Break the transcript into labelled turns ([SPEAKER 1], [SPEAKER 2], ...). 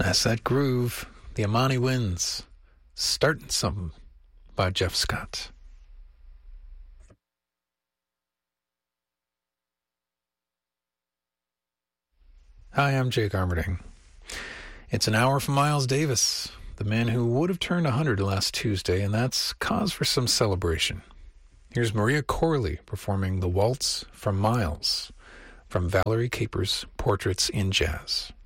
[SPEAKER 1] That's that groove. The Amani Winds. Starting Something by Jeff Scott. Hi, I'm Jake Armerding. It's an hour from Miles Davis, the man who would have turned 100 last Tuesday, and that's cause for some celebration. Here's Maria Corley performing The Waltz from Miles from Valerie Capers' Portraits in Jazz.